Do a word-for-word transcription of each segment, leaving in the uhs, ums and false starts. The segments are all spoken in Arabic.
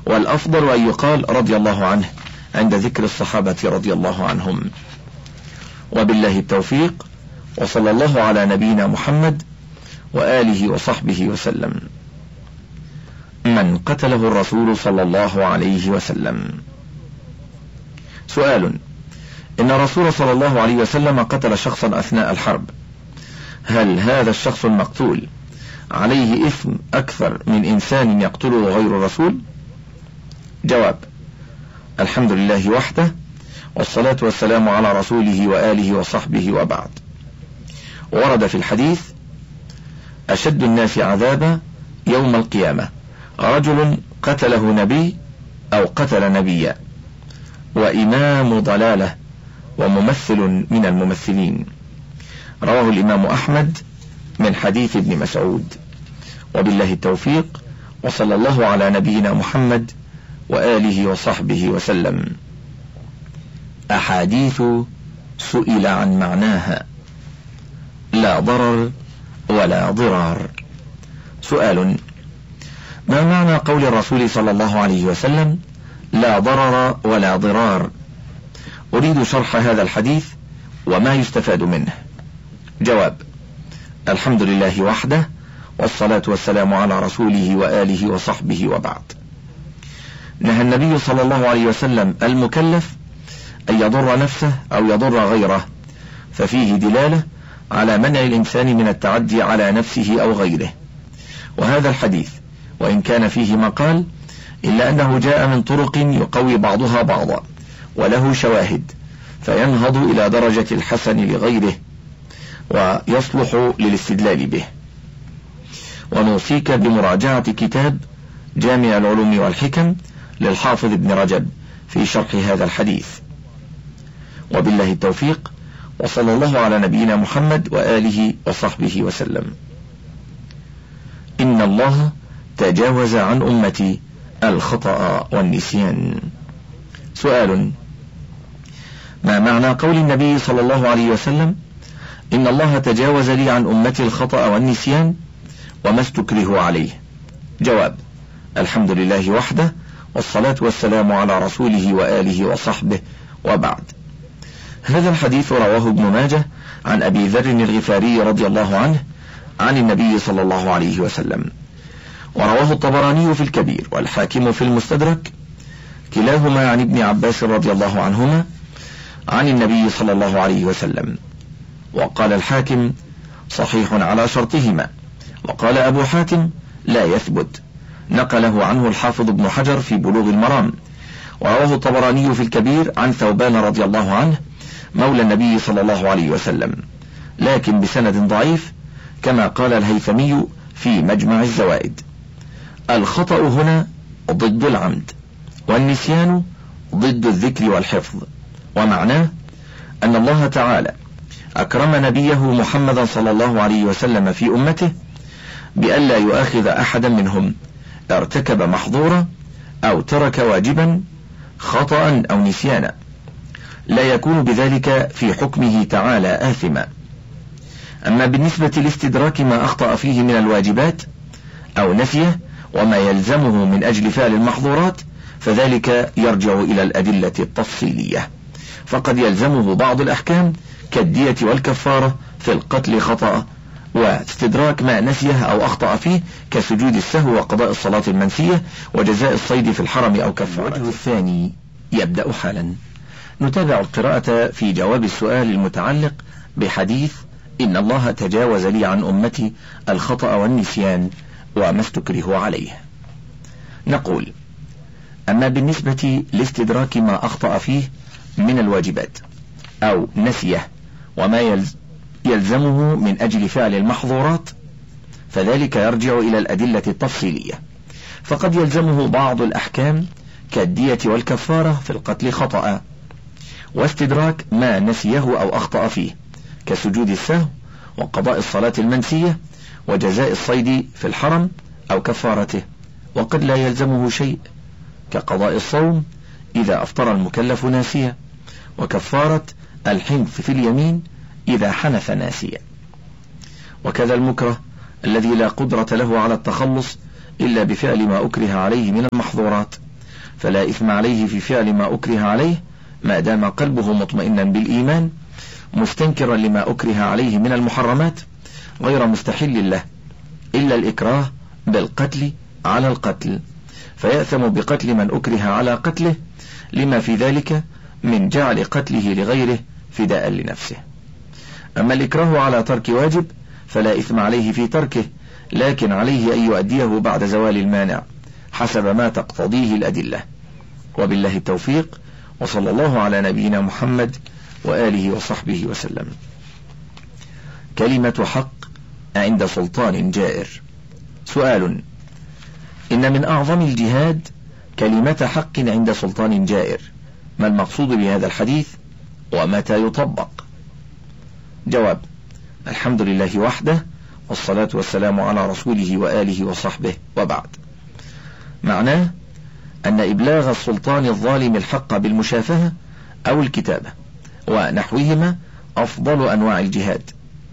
والأفضل أن يقال رضي الله عنه عند ذكر الصحابة رضي الله عنهم. وبالله التوفيق، وصلى الله على نبينا محمد وآله وصحبه وسلم. من قتله الرسول صلى الله عليه وسلم؟ سؤال: إن الرسول صلى الله عليه وسلم قتل شخصا أثناء الحرب، هل هذا الشخص المقتول عليه إثم أكثر من إنسان يقتله غير الرسول؟ جواب: الحمد لله وحده، والصلاة والسلام على رسوله وآله وصحبه، وبعد. ورد في الحديث: أشد الناس عذابا يوم القيامة رجل قتله نبي أو قتل نبيا، وإمام ضلالة وممثل من الممثلين. رواه الإمام أحمد من حديث ابن مسعود. وبالله التوفيق، وصلى الله على نبينا محمد وآله وصحبه وسلم. أحاديث سئل عن معناها: لا ضرر ولا ضرار. سؤال: ما معنى قول الرسول صلى الله عليه وسلم لا ضرر ولا ضرار؟ أريد شرح هذا الحديث وما يستفاد منه. جواب: الحمد لله وحده، والصلاة والسلام على رسوله وآله وصحبه، وبعد. نهى النبي صلى الله عليه وسلم المكلف أن يضر نفسه أو يضر غيره، ففيه دلالة على منع الإنسان من التعدي على نفسه أو غيره. وهذا الحديث وإن كان فيه مقال، إلا أنه جاء من طرق يقوي بعضها بعضا، وله شواهد، فينهض إلى درجة الحسن لغيره ويصلح للاستدلال به. ونوصيك بمراجعة كتاب جامع العلوم والحكم للحافظ ابن رجب في شرح هذا الحديث. وبالله التوفيق، وصلى الله على نبينا محمد وآله وصحبه وسلم. إن الله تجاوز عن أمتي الخطأ والنسيان. سؤال: ما معنى قول النبي صلى الله عليه وسلم إن الله تجاوز لي عن أمتي الخطأ والنسيان وما استكره عليه؟ جواب: الحمد لله وحده، والصلاة والسلام على رسوله وآله وصحبه، وبعد. هذا الحديث رواه ابن ماجه عن أبي ذر الغفاري رضي الله عنه عن النبي صلى الله عليه وسلم، ورواه الطبراني في الكبير والحاكم في المستدرك، كلاهما عن ابن عباس رضي الله عنهما عن النبي صلى الله عليه وسلم. وقال الحاكم: صحيح على شرطهما. وقال أبو حاتم: لا يثبت، نقله عنه الحافظ ابن حجر في بلوغ المرام. ورواه الطبراني في الكبير عن ثوبان رضي الله عنه مولى النبي صلى الله عليه وسلم، لكن بسند ضعيف، كما قال الهيثمي في مجمع الزوائد. الخطأ هنا ضد العمد، والنسيان ضد الذكر والحفظ. ومعناه أن الله تعالى أكرم نبيه محمدا صلى الله عليه وسلم في أمته بألا يؤاخذ أحدا منهم ارتكب محظورا أو ترك واجبا خطأ أو نسيانا، لا يكون بذلك في حكمه تعالى آثما. أما بالنسبة لاستدراك ما أخطأ فيه من الواجبات أو نسيه وما يلزمه من أجل فعل المحظورات، فذلك يرجع إلى الأدلة التفصيلية، فقد يلزمه بعض الأحكام كالدية والكفارة في القتل خطأ، واستدراك ما نسيه أو أخطأ فيه كسجود السهو وقضاء الصلاة المنسية وجزاء الصيد في الحرم أو كفارة. الوجه الثاني يبدأ حالا. نتابع القراءة في جواب السؤال المتعلق بحديث إن الله تجاوز لي عن أمتي الخطأ والنسيان وما استكره عليه. نقول: أما بالنسبة لاستدراك ما أخطأ فيه من الواجبات أو نسيه وما يلز يلزمه من أجل فعل المحظورات، فذلك يرجع إلى الأدلة التفصيلية، فقد يلزمه بعض الأحكام كالدية والكفارة في القتل خطأ، واستدراك ما نسيه أو أخطأ فيه كسجود السهو وقضاء الصلاة المنسية وجزاء الصيد في الحرم أو كفارته. وقد لا يلزمه شيء كقضاء الصوم إذا أفطر المكلف ناسيا، وكفارة الحنث في اليمين إذا حنث ناسيا. وكذا المكره الذي لا قدرة له على التخلص إلا بفعل ما أكره عليه من المحظورات، فلا إثم عليه في فعل ما أكره عليه ما دام قلبه مطمئنا بالإيمان مستنكرا لما أكره عليه من المحرمات غير مستحل له، إلا الإكراه بالقتل على القتل، فيأثم بقتل من أكره على قتله لما في ذلك من جعل قتله لغيره فداء لنفسه. أما الإكراه على ترك واجب فلا إثم عليه في تركه، لكن عليه أن يؤديه بعد زوال المانع حسب ما تقتضيه الأدلة. وبالله التوفيق، وصلى الله على نبينا محمد وآله وصحبه وسلم. كلمة حق عند سلطان جائر. سؤال: إن من أعظم الجهاد كلمة حق عند سلطان جائر، ما المقصود بهذا الحديث ومتى يطبق؟ جواب: الحمد لله وحده، والصلاة والسلام على رسوله وآله وصحبه، وبعد. معناه أن إبلاغ السلطان الظالم الحق بالمشافهة أو الكتابة ونحوهما أفضل أنواع الجهاد.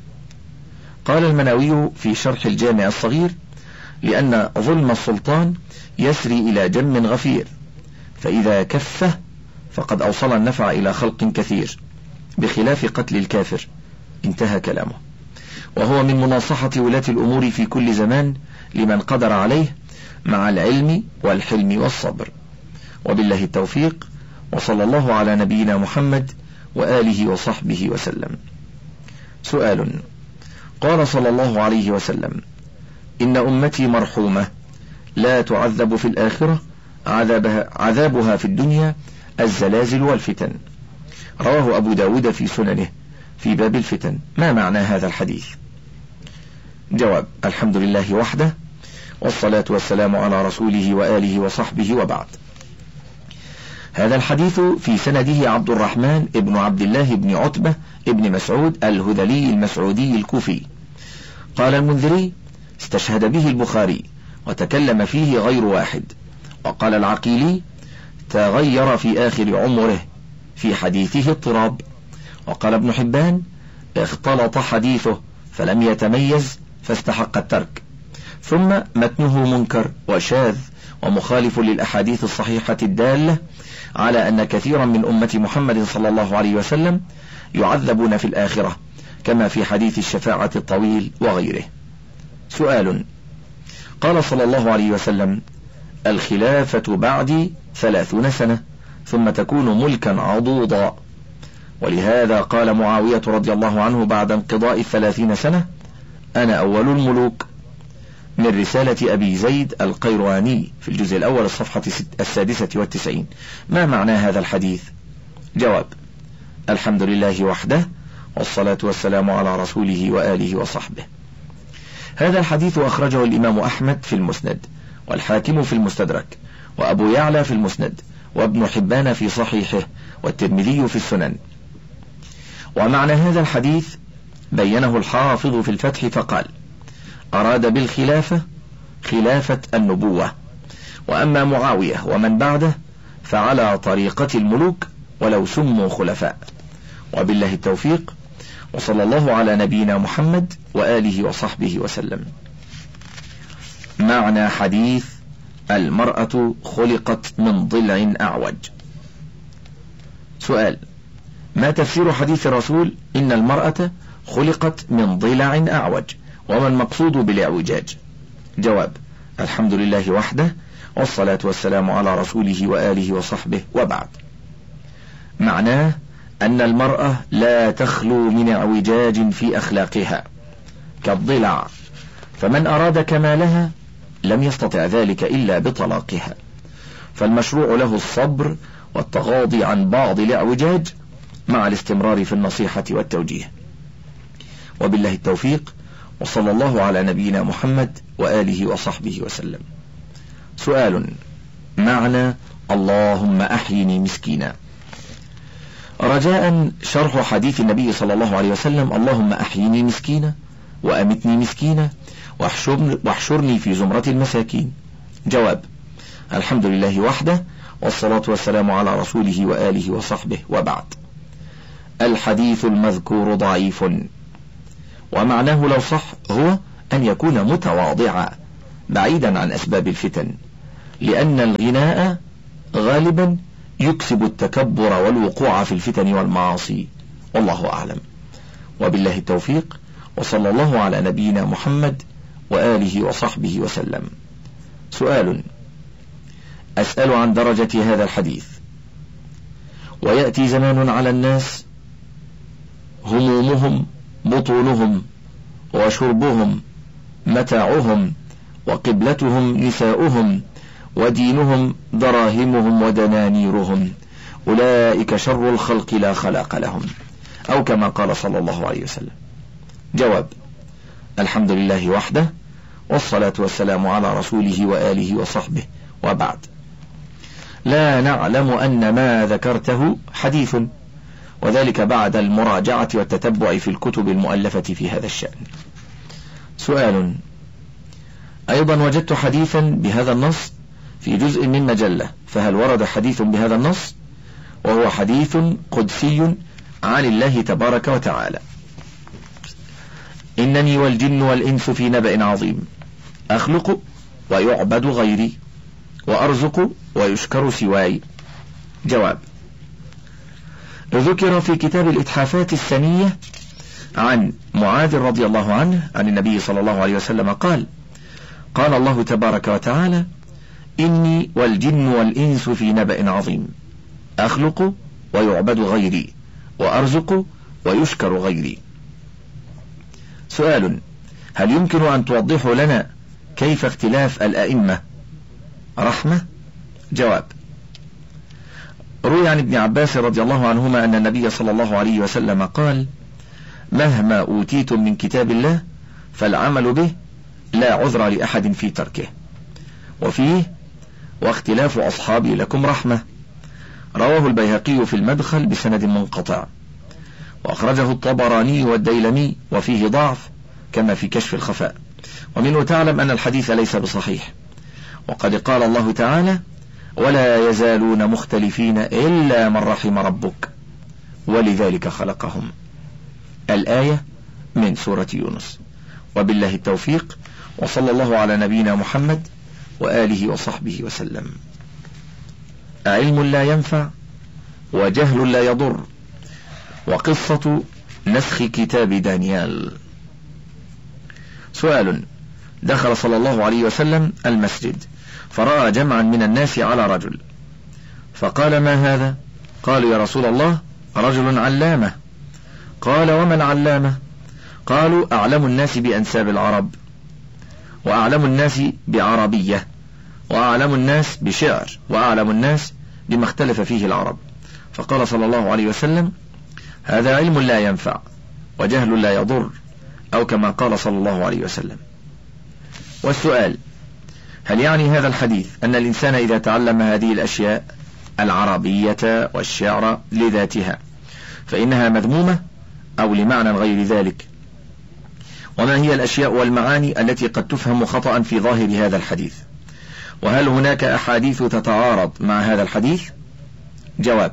قال المناوي في شرح الجامع الصغير: لأن ظلم السلطان يسري إلى جم غفير، فإذا كفه فقد أوصل النفع إلى خلق كثير، بخلاف قتل الكافر. انتهى كلامه. وهو من مناصحة ولاة الأمور في كل زمان لمن قدر عليه، مع العلم والحلم والصبر. وبالله التوفيق، وصلى الله على نبينا محمد وآله وصحبه وسلم. سؤال: قال صلى الله عليه وسلم: إن أمتي مرحومة لا تعذب في الآخرة عذابها, عذابها في الدنيا الزلازل والفتن. رواه أبو داود في سننه في باب الفتن. ما معنى هذا الحديث؟ جواب: الحمد لله وحده، والصلاة والسلام على رسوله وآله وصحبه، وبعد. هذا الحديث في سنده عبد الرحمن ابن عبد الله بن عتبة ابن مسعود الهذلي المسعودي الكوفي. قال المنذري: استشهد به البخاري وتكلم فيه غير واحد. وقال العقيلي: تغير في آخر عمره، في حديثه اضطراب. وقال ابن حبان: اختلط حديثه فلم يتميز فاستحق الترك. ثم متنه منكر وشاذ ومخالف للأحاديث الصحيحة الدالة على أن كثيرا من أمة محمد صلى الله عليه وسلم يعذبون في الآخرة، كما في حديث الشفاعة الطويل وغيره. سؤال: قال صلى الله عليه وسلم: الخلافة بعدي ثلاثون سنة ثم تكون ملكا عضوضا. ولهذا قال معاوية رضي الله عنه بعد انقضاء الثلاثين سنة: أنا أول الملوك، من رسالة أبي زيد القيرواني في الجزء الأول الصفحة السادسة والتسعين. ما معنى هذا الحديث؟ جواب: الحمد لله وحده، والصلاة والسلام على رسوله وآله وصحبه. هذا الحديث أخرجه الإمام أحمد في المسند، والحاكم في المستدرك، وأبو يعلى في المسند، وابن حبان في صحيحه، والترمذي في السنن. ومعنى هذا الحديث بينه الحافظ في الفتح فقال: أراد بالخلافة خلافة النبوة، وأما معاوية ومن بعده فعلى طريقة الملوك ولو سموا خلفاء. وبالله التوفيق، وصلى الله على نبينا محمد وآله وصحبه وسلم. معنى حديث المرأة خلقت من ضلع أعوج. سؤال: ما تفسير حديث الرسول إن المرأة خلقت من ضلع أعوج، وما المقصود بالاعوجاج؟ جواب: الحمد لله وحده، والصلاة والسلام على رسوله وآله وصحبه، وبعد. معناه أن المرأة لا تخلو من اعوجاج في أخلاقها كالضلع، فمن أراد كمالها لم يستطع ذلك إلا بطلاقها، فالمشروع له الصبر والتغاضي عن بعض الاعوجاج مع الاستمرار في النصيحة والتوجيه. وبالله التوفيق، وصلى الله على نبينا محمد وآله وصحبه وسلم. سؤال: معنى اللهم أحيني مسكينا. رجاء شرح حديث النبي صلى الله عليه وسلم: اللهم أحيني مسكينا وأمتني مسكينا واحشرني في زمرة المساكين. جواب: الحمد لله وحده، والصلاة والسلام على رسوله وآله وصحبه، وبعد. الحديث المذكور ضعيف، ومعناه لو صح هو أن يكون متواضعا بعيدا عن أسباب الفتن، لأن الغناء غالبا يكسب التكبر والوقوع في الفتن والمعاصي، والله أعلم، وبالله التوفيق، وصلى الله على نبينا محمد وآله وصحبه وسلم. سؤال: أسأل عن درجة هذا الحديث. ويأتي زمان على الناس همومهم بطونهم وشربهم متاعهم وقبلتهم نساؤهم ودينهم دراهمهم ودنانيرهم، أولئك شر الخلق لا خلاق لهم، أو كما قال صلى الله عليه وسلم. جواب: الحمد لله وحده، والصلاة والسلام على رسوله وآله وصحبه، وبعد. لا نعلم أن ما ذكرته حديث، وذلك بعد المراجعة والتتبع في الكتب المؤلفة في هذا الشأن. سؤال: أيضا وجدت حديثا بهذا النص في جزء من مجلة، فهل ورد حديث بهذا النص؟ وهو حديث قدسي عن الله تبارك وتعالى: إنني والجن والإنس في نبأ عظيم، أخلق ويعبد غيري، وأرزق ويشكر سواي. جواب: ذكر في كتاب الإتحافات السنية عن معاذ رضي الله عنه عن النبي صلى الله عليه وسلم قال: قال الله تبارك وتعالى: إني والجن والإنس في نبأ عظيم، أخلق ويعبد غيري، وأرزق ويشكر غيري. سؤال: هل يمكن أن توضحوا لنا كيف اختلاف الأئمة رحمة؟ جواب: روي عن ابن عباس رضي الله عنهما أن النبي صلى الله عليه وسلم قال: مهما أوتيتم من كتاب الله فالعمل به لا عذر لأحد في تركه. وفيه: واختلاف أصحابي لكم رحمة. رواه البيهقي في المدخل بسند منقطع، وأخرجه الطبراني والديلمي وفيه ضعف كما في كشف الخفاء، ومنه تعلم أن الحديث ليس بصحيح. وقد قال الله تعالى: ولا يزالون مختلفين إلا من رحم ربك ولذلك خلقهم. الآية من سورة يونس. وبالله التوفيق، وصلى الله على نبينا محمد وآله وصحبه وسلم. علم لا ينفع وجهل لا يضر، وقصة نسخ كتاب دانيال. سؤال: دخل صلى الله عليه وسلم المسجد فرأى جمعا من الناس على رجل، فقال: ما هذا؟ قالوا: يا رسول الله، رجل علامة. قال: وما العلامة؟ قالوا: أعلم الناس بأنساب العرب، وأعلم الناس بعربية، وأعلم الناس بشعر، وأعلم الناس بما اختلف فيه العرب. فقال صلى الله عليه وسلم: هذا علم لا ينفع وجهل لا يضر، أو كما قال صلى الله عليه وسلم. والسؤال: هل يعني هذا الحديث أن الإنسان إذا تعلم هذه الأشياء العربية والشعر لذاتها فإنها مذمومة، أو لمعنى غير ذلك؟ وما هي الأشياء والمعاني التي قد تفهم خطأ في ظاهر هذا الحديث؟ وهل هناك أحاديث تتعارض مع هذا الحديث؟ جواب: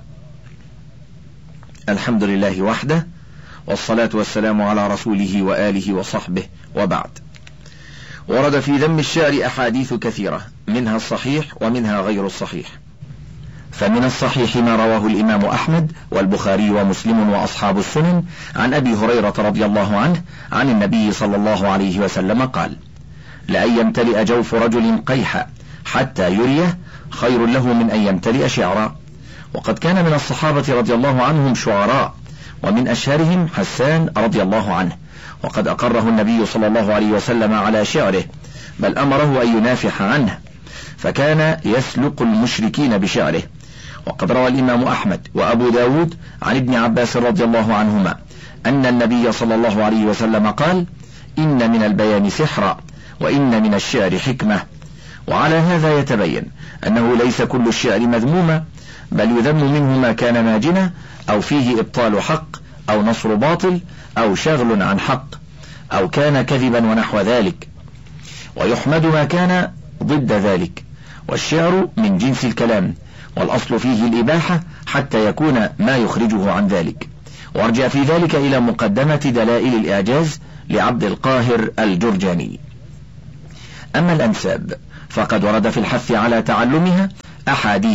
الحمد لله وحده، والصلاة والسلام على رسوله وآله وصحبه، وبعد. ورد في ذم الشعر أحاديث كثيرة، منها الصحيح ومنها غير الصحيح. فمن الصحيح ما رواه الإمام أحمد والبخاري ومسلم وأصحاب السنن عن أبي هريرة رضي الله عنه عن النبي صلى الله عليه وسلم قال: لأن يمتلئ جوف رجل قيحا حتى يريه خير له من أن يمتلئ شعرا. وقد كان من الصحابة رضي الله عنهم شعراء، ومن أشهرهم حسان رضي الله عنه، وقد أقره النبي صلى الله عليه وسلم على شعره، بل أمره أن ينافح عنه، فكان يسلق المشركين بشعره. وقد روى الإمام أحمد وأبو داود عن ابن عباس رضي الله عنهما أن النبي صلى الله عليه وسلم قال: إن من البيان سحرا، وإن من الشعر حكمة. وعلى هذا يتبين أنه ليس كل الشعر مذموما، بل يذم منه ما كان ماجنا، أو فيه إبطال حق، أو نصر باطل، أو شغل عن حق، أو كان كذبا ونحو ذلك، ويحمد ما كان ضد ذلك. والشعر من جنس الكلام، والأصل فيه الإباحة حتى يكون ما يخرجه عن ذلك. وارجع في ذلك إلى مقدمة دلائل الإعجاز لعبد القاهر الجرجاني. أما الأنساب فقد ورد في الحث على تعلمها أحاديث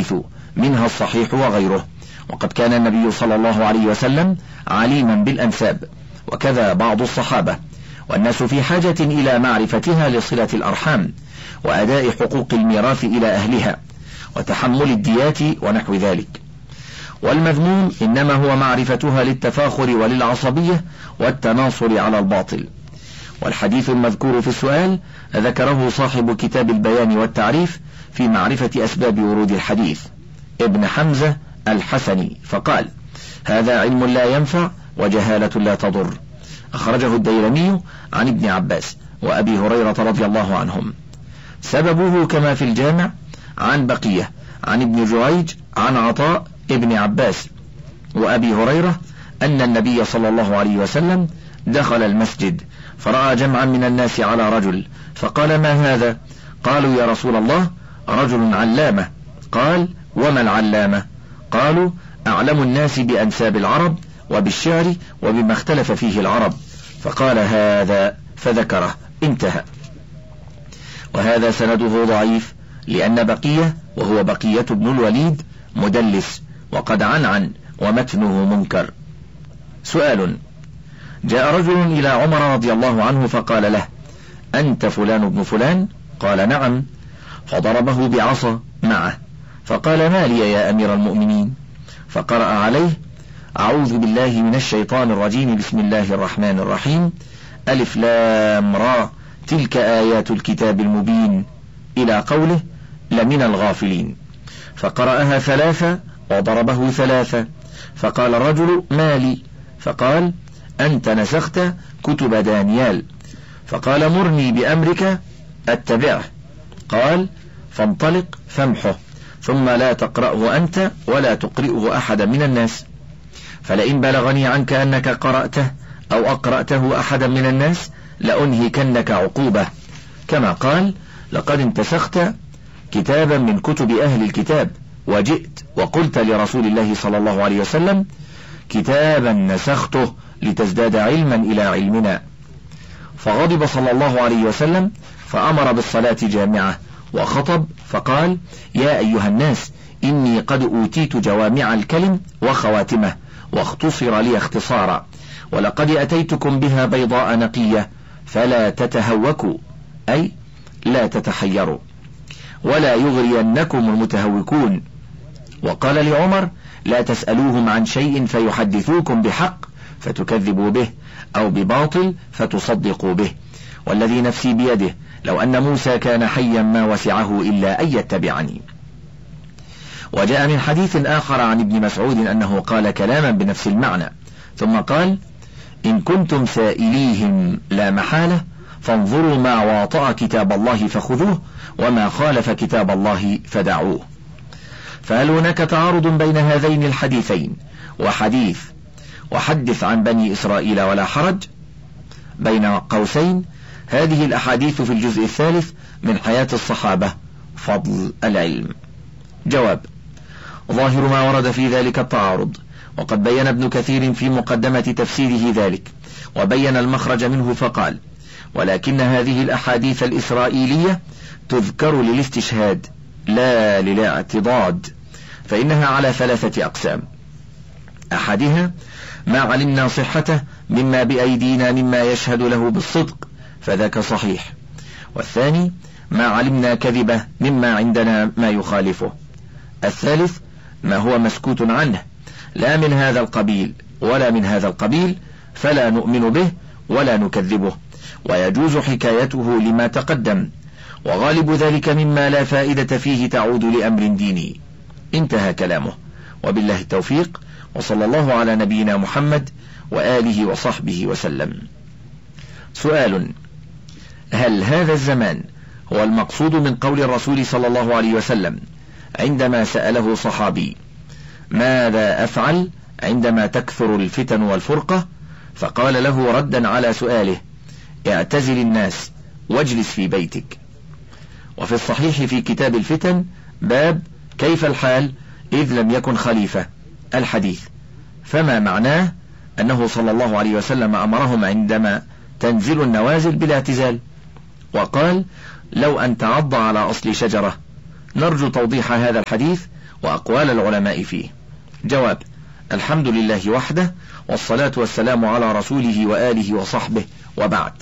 منها الصحيح وغيره، وقد كان النبي صلى الله عليه وسلم عليما بالأنساب، وكذا بعض الصحابة، والناس في حاجة إلى معرفتها لصلة الأرحام وأداء حقوق الميراث إلى أهلها وتحمل الديات ونحو ذلك. والمذموم إنما هو معرفتها للتفاخر وللعصبية والتناصر على الباطل. والحديث المذكور في السؤال ذكره صاحب كتاب البيان والتعريف في معرفة أسباب ورود الحديث، ابن حمزة الحسني، فقال: هذا علم لا ينفع وجهالة لا تضر. أخرجه الديلمي عن ابن عباس وأبي هريرة رضي الله عنهم. سببه كما في الجامع عن بقية عن ابن جريج عن عطاء ابن عباس وأبي هريرة أن النبي صلى الله عليه وسلم دخل المسجد فرأى جمعا من الناس على رجل، فقال: ما هذا؟ قالوا: يا رسول الله، رجل علامة. قال: وما العلامة؟ قالوا: أعلم الناس بأنساب العرب وبالشعر وبما اختلف فيه العرب. فقال: هذا، فذكره، انتهى. وهذا سنده ضعيف، لأن بقية وهو بقية بن الوليد مدلس وقد عنعن ومتنه منكر. سؤال: جاء رجل إلى عمر رضي الله عنه فقال له: أنت فلان ابن فلان؟ قال: نعم. فضربه بعصا معه، فقال: ما لي يا أمير المؤمنين؟ فقرأ عليه: أعوذ بالله من الشيطان الرجيم، بسم الله الرحمن الرحيم، ألف لام را، تلك آيات الكتاب المبين، إلى قوله: لمن الغافلين. فقرأها ثلاثة وضربه ثلاثة. فقال الرجل: ما لي؟ فقال: أنت نسخت كتب دانيال. فقال: مرني بأمرك أتبعه. قال: فانطلق فامحه، ثم لا تقرأه أنت ولا تقرئه أحدا من الناس، فلئن بلغني عنك أنك قرأته أو أقرأته أحدا من الناس لأنهكنك عقوبة، كما قال: لقد انتسخت كتابا من كتب أهل الكتاب وجئت وقلت لرسول الله صلى الله عليه وسلم: كتابا نسخته لتزداد علما إلى علمنا. فغضب صلى الله عليه وسلم فأمر بالصلاة جامعة وخطب فقال: يا أيها الناس، إني قد أوتيت جوامع الكلم وخواتمه واختصر لي اختصارا، ولقد أتيتكم بها بيضاء نقية، فلا تتهوكوا، أي لا تتحيروا، ولا يغرينكم المتهوكون. وقال لعمر: لا تسألوهم عن شيء فيحدثوكم بحق فتكذبوا به، أو بباطل فتصدقوا به، والذي نفسي بيده لو أن موسى كان حيا ما وسعه إلا أن يتبعني. وجاء من حديث آخر عن ابن مسعود أنه قال كلاما بنفس المعنى، ثم قال: إن كنتم سائليهم لا محالة فانظروا ما واطأ كتاب الله فخذوه، وما خالف كتاب الله فدعوه. فهل هناك تعارض بين هذين الحديثين وحديث وحدث عن بني إسرائيل ولا حرج؟ بين قوسين، هذه الأحاديث في الجزء الثالث من حياة الصحابة، فضل العلم. جواب: ظاهر ما ورد في ذلك التعارض، وقد بين ابن كثير في مقدمة تفسيره ذلك، وبين المخرج منه فقال: ولكن هذه الأحاديث الإسرائيلية تذكر للاستشهاد لا للاعتضاد، فإنها على ثلاثة أقسام: أحدها ما علمنا صحته مما بأيدينا مما يشهد له بالصدق فذاك صحيح، والثاني ما علمنا كذبه مما عندنا ما يخالفه، الثالث ما هو مسكوت عنه لا من هذا القبيل ولا من هذا القبيل فلا نؤمن به ولا نكذبه، ويجوز حكايته لما تقدم، وغالب ذلك مما لا فائدة فيه تعود لأمر ديني. انتهى كلامه، وبالله التوفيق، وصلى الله على نبينا محمد وآله وصحبه وسلم. سؤال: هل هذا الزمان هو المقصود من قول الرسول صلى الله عليه وسلم عندما سأله صحابي: ماذا أفعل عندما تكثر الفتن والفرقة؟ فقال له ردا على سؤاله: اعتزل الناس واجلس في بيتك. وفي الصحيح في كتاب الفتن باب كيف الحال إذ لم يكن خليفة الحديث، فما معناه أنه صلى الله عليه وسلم أمرهم عندما تنزل النوازل بالاعتزال، وقال: لو أن تعض على أصل شجرة. نرجو توضيح هذا الحديث وأقوال العلماء فيه. جواب: الحمد لله وحده، والصلاة والسلام على رسوله وآله وصحبه، وبعد.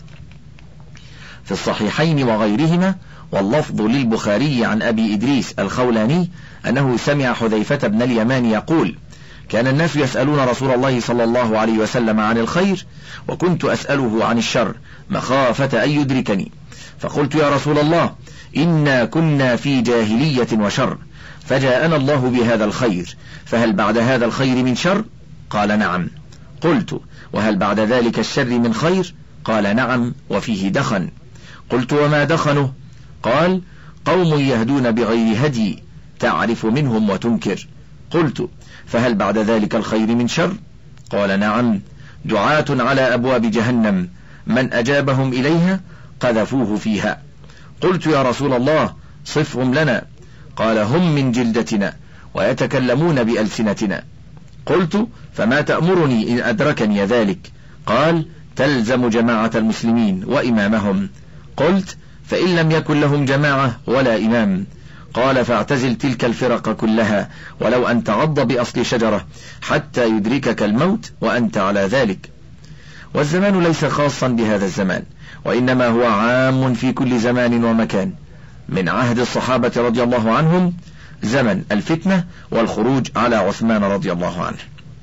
في الصحيحين وغيرهما واللفظ للبخاري عن أبي إدريس الخولاني أنه سمع حذيفة بن اليمان يقول: كان الناس يسألون رسول الله صلى الله عليه وسلم عن الخير، وكنت أسأله عن الشر مخافة أن يدركني، فقلت: يا رسول الله، إنا كنا في جاهلية وشر، فجاءنا الله بهذا الخير، فهل بعد هذا الخير من شر؟ قال: نعم. قلت: وهل بعد ذلك الشر من خير؟ قال: نعم، وفيه دخن. قلت: وما دخنه؟ قال: قوم يهدون بغير هدي، تعرف منهم وتنكر. قلت: فهل بعد ذلك الخير من شر؟ قال: نعم، دعاة على أبواب جهنم، من أجابهم إليها قذفوه فيها. قلت: يا رسول الله، صفهم لنا. قال: هم من جلدتنا ويتكلمون بألسنتنا. قلت: فما تأمرني إن أدركني ذلك؟ قال: تلزم جماعة المسلمين وإمامهم. قلت: فإن لم يكن لهم جماعة ولا إمام؟ قال: فاعتزل تلك الفرق كلها، ولو أن تعض بأصل شجرة حتى يدركك الموت وأنت على ذلك. والزمان ليس خاصا بهذا الزمان، وإنما هو عام في كل زمان ومكان، من عهد الصحابة رضي الله عنهم زمن الفتنة والخروج على عثمان رضي الله عنه.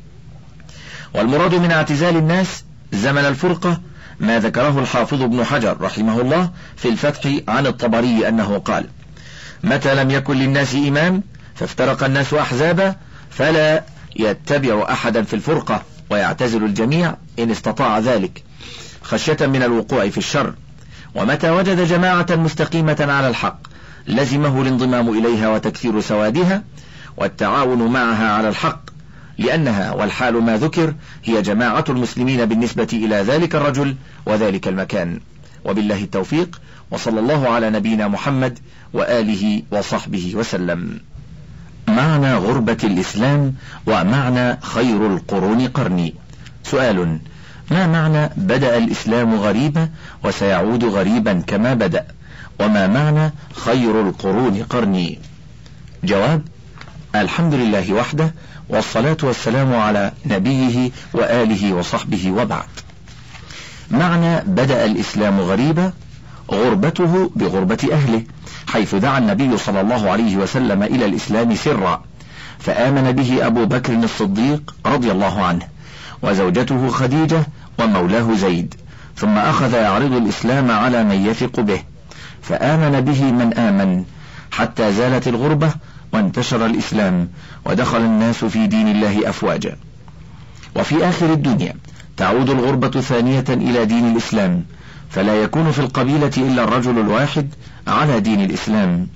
والمراد من اعتزال الناس زمن الفرقة ما ذكره الحافظ ابن حجر رحمه الله في الفتح عن الطبري أنه قال: متى لم يكن للناس إمام فافترق الناس أحزابا، فلا يتبع أحدا في الفرقة، ويعتزل الجميع إن استطاع ذلك خشية من الوقوع في الشر. ومتى وجد جماعة مستقيمة على الحق لزمه الانضمام إليها وتكثير سوادها والتعاون معها على الحق، لأنها والحال ما ذكر هي جماعة المسلمين بالنسبة إلى ذلك الرجل وذلك المكان. وبالله التوفيق، وصلى الله على نبينا محمد وآله وصحبه وسلم. معنى غربة الإسلام ومعنى خير القرون قرني. سؤال: ما معنى بدأ الإسلام غريبا وسيعود غريبا كما بدأ؟ وما معنى خير القرون قرني؟ جواب: الحمد لله وحده، والصلاة والسلام على نبيه وآله وصحبه، وبعد. معنى بدأ الإسلام غريبا غربته بغربة أهله، حيث دعا النبي صلى الله عليه وسلم إلى الإسلام سرا، فآمن به أبو بكر الصديق رضي الله عنه وزوجته خديجة ومولاه زيد، ثم أخذ يعرض الإسلام على من يثق به، فآمن به من آمن حتى زالت الغربة وانتشر الإسلام ودخل الناس في دين الله أفواجا. وفي آخر الدنيا تعود الغربة ثانية إلى دين الإسلام، فلا يكون في القبيلة إلا الرجل الواحد على دين الإسلام.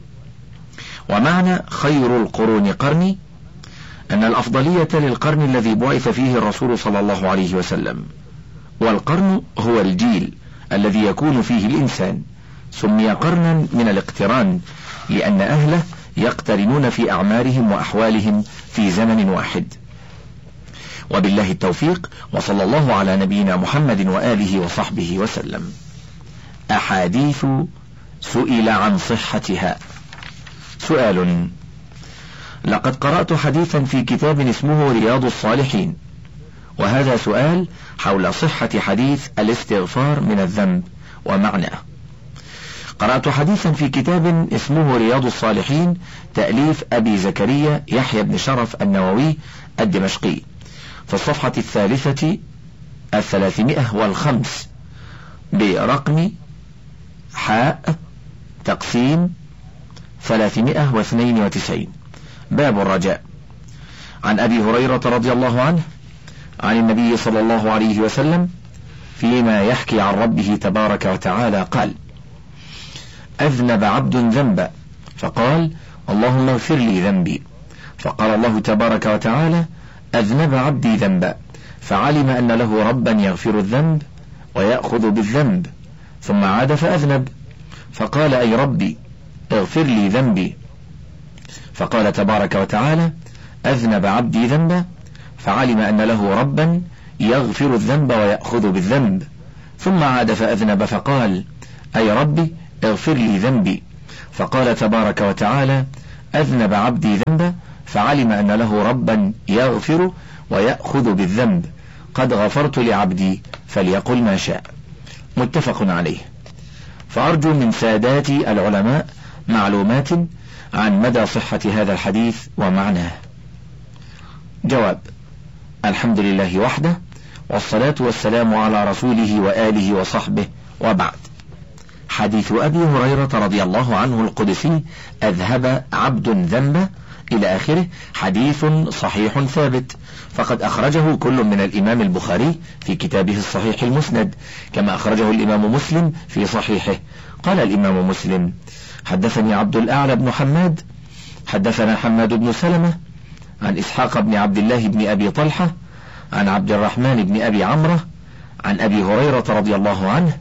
ومعنى خير القرون قرني أن الأفضلية للقرن الذي بعث فيه الرسول صلى الله عليه وسلم، والقرن هو الجيل الذي يكون فيه الإنسان، سمي قرنا من الاقتران لأن أهله يقترنون في أعمارهم وأحوالهم في زمن واحد. وبالله التوفيق، وصلى الله على نبينا محمد وآله وصحبه وسلم. أحاديث سئل عن صحتها. سؤال: لقد قرأت حديثا في كتاب اسمه رياض الصالحين، وهذا سؤال حول صحة حديث الاستغفار من الذنب ومعناه. قرأت حديثا في كتاب اسمه رياض الصالحين تأليف أبي زكريا يحيى بن شرف النووي الدمشقي، في الصفحة الثالثة الثلاثمائة والخمس برقم حاء تقسيم ثلاثمائة واثنين وتسعين، باب الرجاء، عن أبي هريرة رضي الله عنه عن النبي صلى الله عليه وسلم فيما يحكي عن ربه تبارك وتعالى قال: أذنب عبد ذنبا فقال: اللهم اغفر لي ذنبي، فقال الله تبارك وتعالى: أذنب عبدي ذنبا، فعلم أن له ربا يغفر الذنب ويأخذ بالذنب، ثم عاد فأذنب، فقال: أي ربي اغفر لي ذنبي، فقال تبارك وتعالى: أذنب عبدي ذنبا، فعلم أن له ربا يغفر الذنب ويأخذ بالذنب، ثم عاد فأذنب، فقال: أي ربي اغفر لي ذنبي، فقال تبارك وتعالى: أذنب عبدي ذنبا، فعلم أن له ربا يغفر ويأخذ بالذنب، قد غفرت لعبدي فليقل ما شاء. متفق عليه. فأرجو من سادات العلماء معلومات عن مدى صحة هذا الحديث ومعناه. جواب: الحمد لله وحده، والصلاة والسلام على رسوله وآله وصحبه، وبعد. حديث أبي هريرة رضي الله عنه القدسي أذهب عبد ذنبه إلى آخره حديث صحيح ثابت، فقد أخرجه كل من الإمام البخاري في كتابه الصحيح المسند، كما أخرجه الإمام مسلم في صحيحه. قال الإمام مسلم: حدثني عبد الأعلى بن حماد حدثنا حماد بن سلمة عن إسحاق بن عبد الله بن أبي طلحة عن عبد الرحمن بن أبي عمرة عن أبي هريرة رضي الله عنه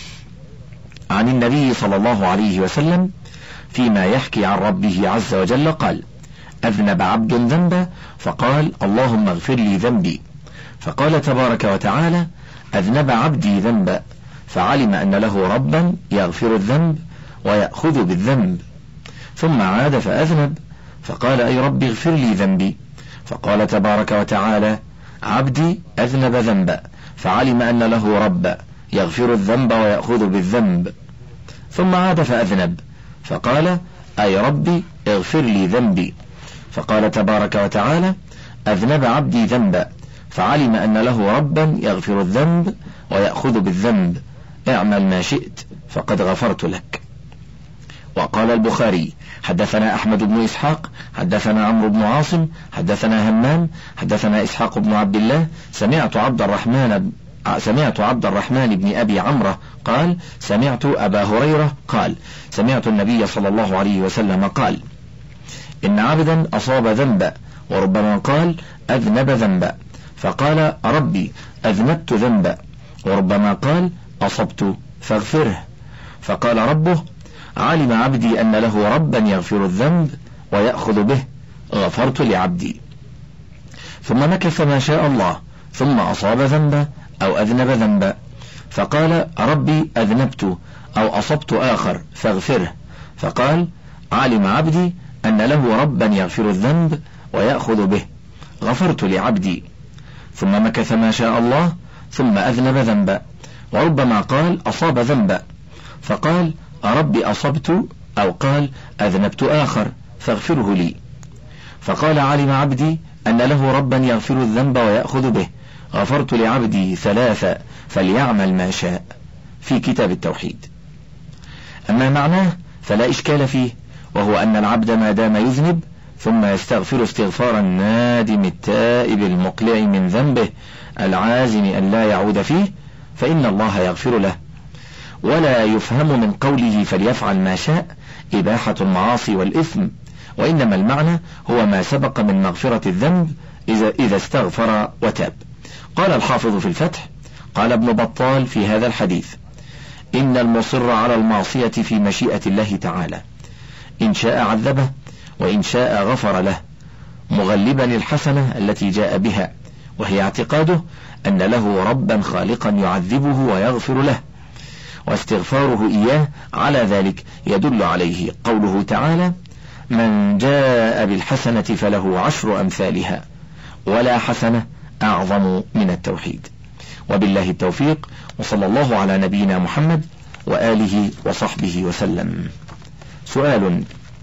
عن النبي صلى الله عليه وسلم فيما يحكي عن ربه عز وجل قال: أذنب عبد ذنبا فقال: اللهم اغفر لي ذنبي، فقال تبارك وتعالى: أذنب عبدي ذنبا، فعلم أن له ربا يغفر الذنب ويأخذ بالذنب، ثم عاد فأذنب فقال: أي رب اغفر لي ذنبي، فقال تبارك وتعالى: عبدي أذنب ذنبا، فعلم أن له ربا يغفر الذنب ويأخذ بالذنب، ثم عاد فأذنب فقال: أي ربي اغفر لي ذنبي، فقال تبارك وتعالى: أذنب عبدي ذنبا، فعلم أن له ربا يغفر الذنب ويأخذ بالذنب، اعمل ما شئت فقد غفرت لك. وقال البخاري: حدثنا أحمد بن إسحاق حدثنا عمرو بن عاصم حدثنا همام حدثنا إسحاق بن عبد الله سمعت عبد الرحمن سمعت عبد الرحمن بن أبي عمرة قال: سمعت أبا هريرة قال: سمعت النبي صلى الله عليه وسلم قال: إن عبدا أصاب ذنبا، وربما قال أذنب ذنبا، فقال: ربي أذنبت ذنبا، وربما قال أصبت فاغفره، فقال ربه: علم عبدي أن له ربا يغفر الذنب ويأخذ به، غفرت لعبدي. ثم مكث ما شاء الله، ثم أصاب ذنبا أو أذنب ذنبا، فقال: ربي أذنبت أو أصبت آخر فاغفره، فقال: علم عبدي أن له ربا يغفر الذنب ويأخذ به، غفرت لعبدي. ثم مكث ما شاء الله، ثم أذنب ذنبا، وربما قال أصاب ذنبا، فقال: ربي أصبت أو قال أذنبت آخر فاغفره لي، فقال: علم عبدي أن له ربا يغفر الذنب ويأخذ به، غفرت لعبدي ثلاثة فليعمل ما شاء، في كتاب التوحيد. أما معناه فلا إشكال فيه، وهو أن العبد ما دام يذنب ثم يستغفر استغفار النادم التائب المقلع من ذنبه العازم أن لا يعود فيه، فإن الله يغفر له. ولا يفهم من قوله فليفعل ما شاء إباحة المعاصي والإثم، وإنما المعنى هو ما سبق من مغفرة الذنب إذا, إذا استغفر وتاب. قال الحافظ في الفتح: قال ابن بطال في هذا الحديث: إن المصر على المعصية في مشيئة الله تعالى، إن شاء عذبه وإن شاء غفر له، مغلبا الحسنة التي جاء بها، وهي اعتقاده أن له ربا خالقا يعذبه ويغفر له، واستغفاره إياه على ذلك يدل عليه قوله تعالى: من جاء بالحسنة فله عشر أمثالها، ولا حسنة أعظم من التوحيد. وبالله التوفيق، وصلى الله على نبينا محمد وآله وصحبه وسلم. سؤال: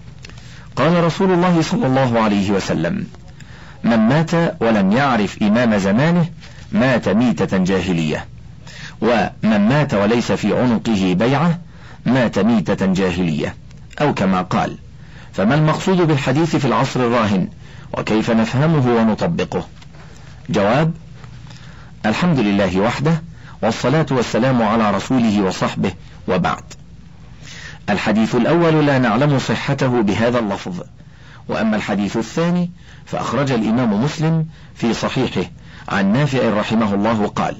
قال رسول الله صلى الله عليه وسلم: من مات ولم يعرف إمام زمانه مات ميتة جاهلية، ومن مات وليس في عنقه بيعة مات ميتة جاهلية، أو كما قال. فما المقصود بالحديث في العصر الراهن، وكيف نفهمه ونطبقه؟ جواب: الحمد لله وحده، والصلاة والسلام على رسوله وصحبه، وبعد. الحديث الأول لا نعلم صحته بهذا اللفظ، وأما الحديث الثاني فأخرج الإمام مسلم في صحيحه عن نافع رحمه الله قال: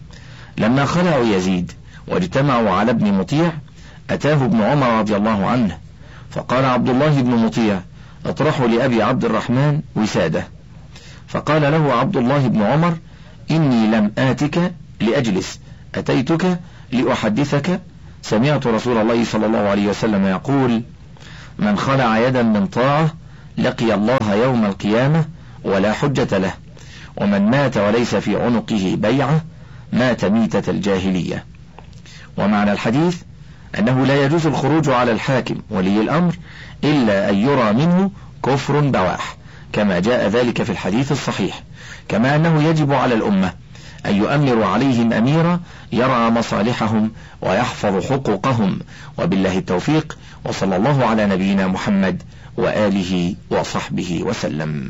لما خلعوا يزيد واجتمعوا على ابن مطيع أتاه ابن عمر رضي الله عنه، فقال عبد الله بن مطيع: اطرحوا لأبي عبد الرحمن وسادة. فقال له عبد الله بن عمر: إني لم آتك لأجلس، أتيتك لأحدثك، سمعت رسول الله صلى الله عليه وسلم يقول: من خلع يدا من طاعة لقي الله يوم القيامة ولا حجة له، ومن مات وليس في عنقه بيعة مات ميتة الجاهلية. ومعنى الحديث أنه لا يجوز الخروج على الحاكم ولي الأمر إلا أن يرى منه كفر بواح، كما جاء ذلك في الحديث الصحيح، كما أنه يجب على الأمة أن يؤمر عليهم أميرا يرعى مصالحهم ويحفظ حقوقهم. وبالله التوفيق، وصلى الله على نبينا محمد وآله وصحبه وسلم.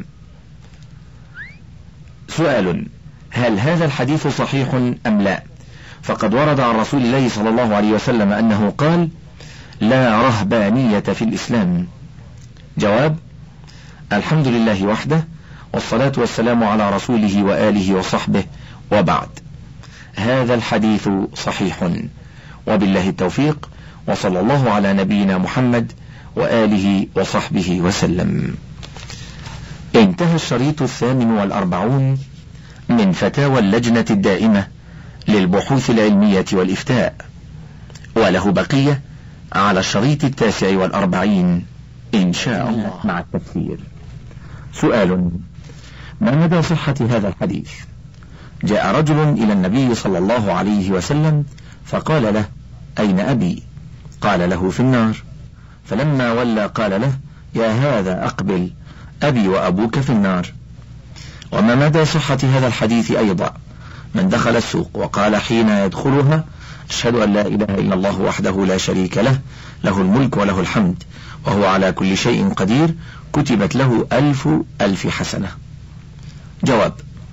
سؤال: هل هذا الحديث صحيح أم لا؟ فقد ورد عن رسول الله صلى الله عليه وسلم أنه قال: لا رهبانية في الإسلام. جواب: الحمد لله وحده، والصلاة والسلام على رسوله وآله وصحبه، وبعد. هذا الحديث صحيح، وبالله التوفيق، وصلى الله على نبينا محمد وآله وصحبه وسلم. انتهى الشريط الثامن والأربعون من فتاوى اللجنة الدائمة للبحوث العلمية والإفتاء، وله بقية على الشريط التاسع والأربعين إن شاء الله مع التفسير. سؤال: ما مدى صحة هذا الحديث؟ جاء رجل إلى النبي صلى الله عليه وسلم فقال له: أين أبي؟ قال له: في النار. فلما ولى قال له: يا هذا أقبل، أبي وأبوك في النار. وما مدى صحة هذا الحديث أيضا؟ من دخل السوق وقال حين يدخلها: أشهد أن لا إله إلا الله وحده لا شريك له، له الملك وله الحمد وهو على كل شيء قدير، كتبت له ألف ألف حسنة. جواب: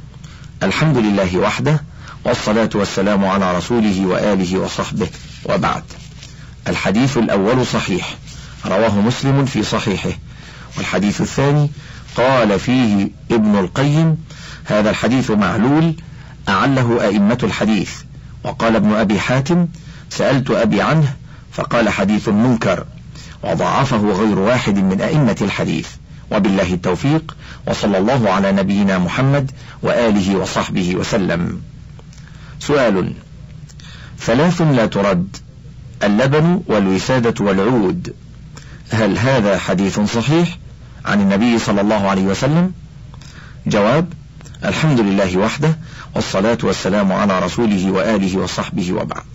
الحمد لله وحده، والصلاة والسلام على رسوله وآله وصحبه، وبعد. الحديث الأول صحيح، رواه مسلم في صحيحه. والحديث الثاني قال فيه ابن القيم: هذا الحديث معلول أعله أئمة الحديث. وقال ابن أبي حاتم: سألت أبي عنه فقال حديث منكر، وضعفه غير واحد من أئمة الحديث. وبالله التوفيق، وصلى الله على نبينا محمد وآله وصحبه وسلم. سؤال: ثلاث لا ترد: اللبن والوسادة والعود، هل هذا حديث صحيح عن النبي صلى الله عليه وسلم؟ جواب: الحمد لله وحده، والصلاة والسلام على رسوله وآله وصحبه، وبعد.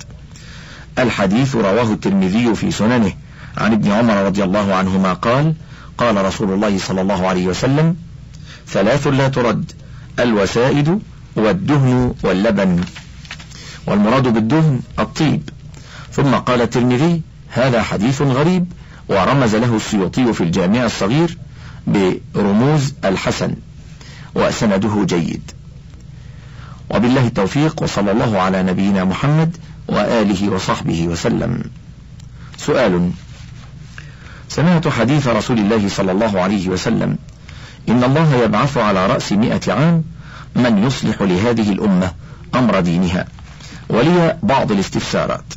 الحديث رواه الترمذي في سننه عن ابن عمر رضي الله عنهما قال: قال رسول الله صلى الله عليه وسلم: ثلاث لا ترد: الوسائد والدهن واللبن. والمراد بالدهن الطيب. ثم قال الترمذي: هذا حديث غريب، ورمز له السيوطي في الجامع الصغير برموز الحسن، وسنده جيد. وبالله التوفيق، وصلى الله على نبينا محمد وآله وصحبه وسلم. سؤال: سمعت حديث رسول الله صلى الله عليه وسلم: إن الله يبعث على رأس مئة عام من يصلح لهذه الأمة أمر دينها. ولي بعض الاستفسارات.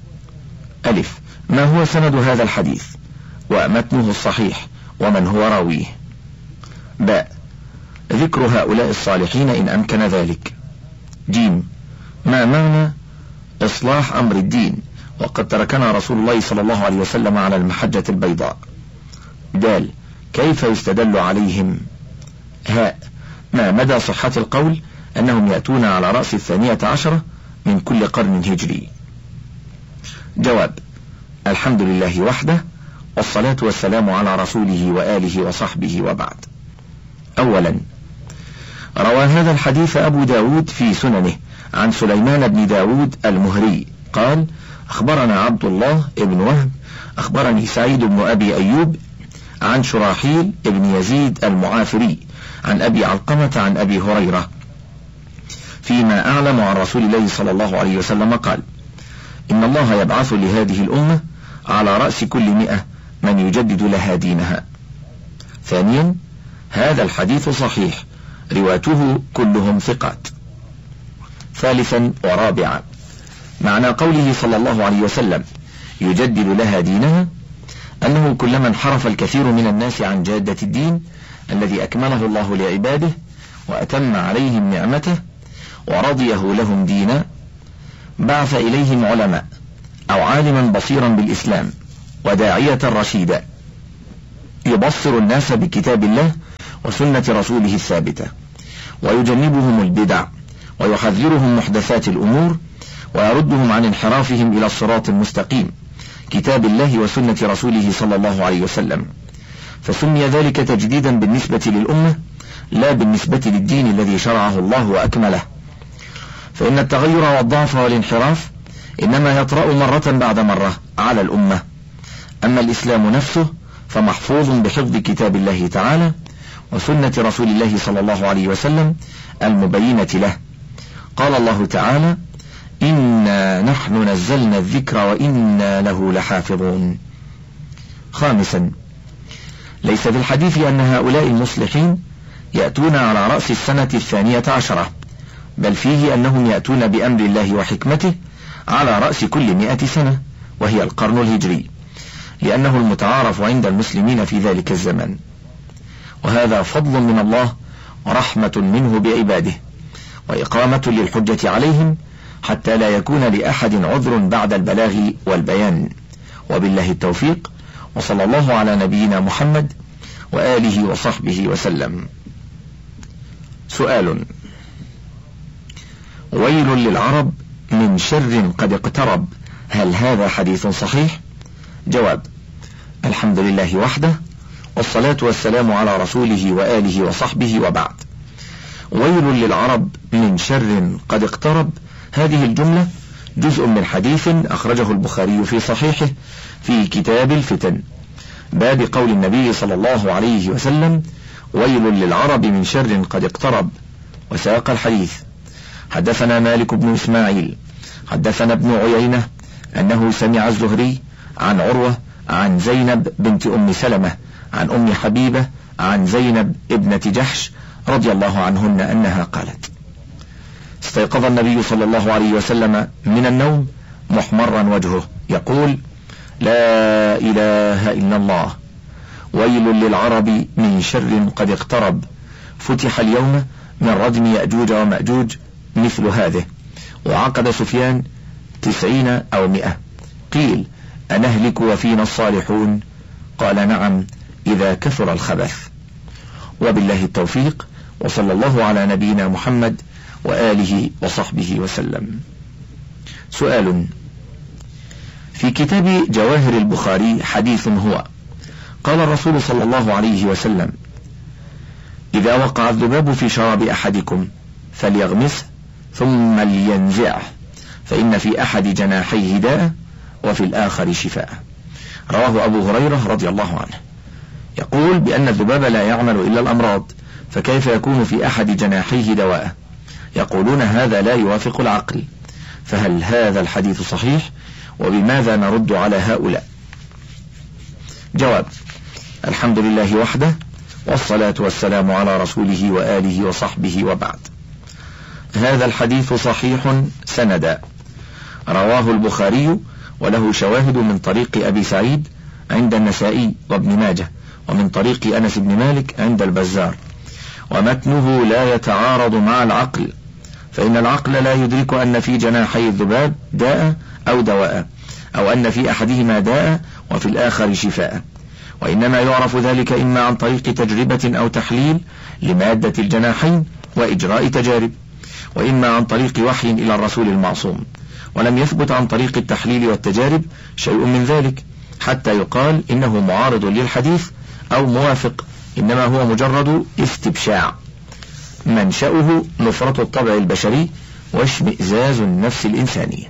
ألف: ما هو سند هذا الحديث؟ ومتنه الصحيح، ومن هو راويه؟ باء: ذكر هؤلاء الصالحين إن أمكن ذلك. جيم: ما معنى إصلاح أمر الدين وقد تركنا رسول الله صلى الله عليه وسلم على المحجة البيضاء؟ دال: كيف يستدل عليهم؟ هاء: ما مدى صحة القول أنهم يأتون على رأس الثانية عشرة من كل قرن هجري؟ جواب: الحمد لله وحده، والصلاة والسلام على رسوله وآله وصحبه، وبعد. أولا، روى هذا الحديث أبو داود في سننه عن سليمان بن داود المهري قال: أخبرنا عبد الله بن وهب أخبرني سعيد بن أبي أيوب عن شراحيل بن يزيد المعافري عن أبي علقمة عن أبي هريرة فيما أعلم عن رسول الله صلى الله عليه وسلم قال: إن الله يبعث لهذه الأمة على رأس كل مئة من يجدد لها دينها. ثانيا، هذا الحديث صحيح، رواته كلهم ثقات. ثالثا ورابعا، معنى قوله صلى الله عليه وسلم يجدد لها دينها أنه كلما انحرف الكثير من الناس عن جادة الدين الذي أكمله الله لعباده وأتم عليهم نعمته ورضيه لهم دينا، بعث إليهم علماء أو عالما بصيرا بالإسلام وداعية رشيدا يبصر الناس بكتاب الله وسنة رسوله الثابتة، ويجنبهم البدع، ويحذرهم محدثات الأمور، ويردهم عن انحرافهم إلى الصراط المستقيم، كتاب الله وسنة رسوله صلى الله عليه وسلم. فسمي ذلك تجديدا بالنسبة للأمة لا بالنسبة للدين الذي شرعه الله وأكمله، فإن التغير والضعف والانحراف إنما يطرأ مرة بعد مرة على الأمة. أما الإسلام نفسه فمحفوظ بحفظ كتاب الله تعالى وسنة رسول الله صلى الله عليه وسلم المبينة له. قال الله تعالى: إنا نحن نزلنا الذكر وإنا له لحافظون. خامسا، ليس في الحديث أن هؤلاء المصلحين يأتون على رأس السنة الثانية عشرة، بل فيه أنهم يأتون بأمر الله وحكمته على رأس كل مئة سنة، وهي القرن الهجري، لأنه المتعارف عند المسلمين في ذلك الزمن، وهذا فضل من الله ورحمة منه بعباده، وإقامة للحجة عليهم حتى لا يكون لأحد عذر بعد البلاغ والبيان. وبالله التوفيق، وصلى الله على نبينا محمد وآله وصحبه وسلم. سؤال: ويل للعرب من شر قد اقترب، هل هذا حديث صحيح؟ جواب: الحمد لله وحده، والصلاة والسلام على رسوله وآله وصحبه، وبعد. ويل للعرب من شر قد اقترب، هذه الجملة جزء من حديث أخرجه البخاري في صحيحه في كتاب الفتن، باب قول النبي صلى الله عليه وسلم: ويل للعرب من شر قد اقترب، وساق الحديث. حدثنا مالك بن إسماعيل حدثنا ابن عيينة أنه سمع الزهري عن عروة عن زينب بنت أم سلمة عن أم حبيبة عن زينب ابنة جحش رضي الله عنهن أنها قالت: استيقظ النبي صلى الله عليه وسلم من النوم محمرا وجهه يقول: لا إله إلا الله، ويل للعرب من شر قد اقترب، فتح اليوم من ردم يأجوج ومأجوج مثل هذه. وعقد سفيان تسعين أو مئة. قيل: أنهلك وفينا الصالحون؟ قال: نعم، إذا كثر الخبث. وبالله التوفيق، وصلى الله على نبينا محمد وآله وصحبه وسلم. سؤال: في كتاب جواهر البخاري حديث هو: قال الرسول صلى الله عليه وسلم: إذا وقع الذباب في شراب أحدكم فليغمسه ثم لينزعه، فإن في أحد جناحيه داء وفي الآخر شفاء. رواه أبو هريرة رضي الله عنه، يقول بأن الذباب لا يعمل إلا الأمراض، فكيف يكون في أحد جناحيه دواء؟ يقولون هذا لا يوافق العقل، فهل هذا الحديث صحيح؟ وبماذا نرد على هؤلاء؟ جواب: الحمد لله وحده، والصلاة والسلام على رسوله وآله وصحبه، وبعد. هذا الحديث صحيح سندا، رواه البخاري وله شواهد من طريق أبي سعيد عند النسائي وابن ماجه، ومن طريق أنس بن مالك عند البزار، ومتنه لا يتعارض مع العقل، فإن العقل لا يدرك أن في جناحي الذباب داء أو دواء، أو أن في أحدهما داء وفي الآخر شفاء، وإنما يعرف ذلك إما عن طريق تجربة أو تحليل لمادة الجناحين وإجراء تجارب، وإما عن طريق وحي إلى الرسول المعصوم، ولم يثبت عن طريق التحليل والتجارب شيء من ذلك حتى يقال إنه معارض للحديث أو موافق، إنما هو مجرد استبشاع منشأه نفرة الطبع البشري واشمئزاز النفس الإنسانية.